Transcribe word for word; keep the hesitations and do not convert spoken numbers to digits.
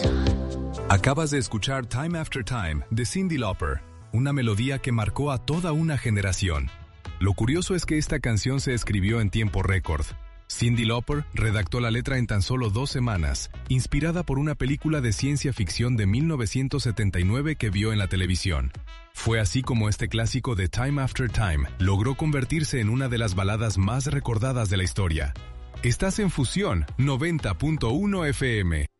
Acabas de escuchar Time After Time de Cyndi Lauper, una melodía que marcó a toda una generación. Lo curioso es que esta canción se escribió en tiempo récord. Cyndi Lauper redactó la letra en tan solo dos semanas, inspirada por una película de ciencia ficción de mil novecientos setenta y nueve que vio en la televisión. Fue así como este clásico de Time After Time logró convertirse en una de las baladas más recordadas de la historia. Estás en Fusión noventa punto uno F M.